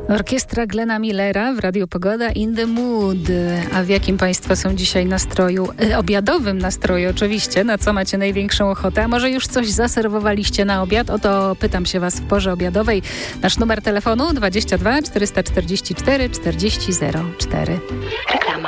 Orkiestra Glena Millera w Radiu Pogoda in the Mood. A w jakim Państwo są dzisiaj nastroju? Obiadowym nastroju oczywiście. Na co macie największą ochotę? A może już coś zaserwowaliście na obiad? Oto pytam się Was w porze obiadowej. Nasz numer telefonu 22 444 40 04. Reklama.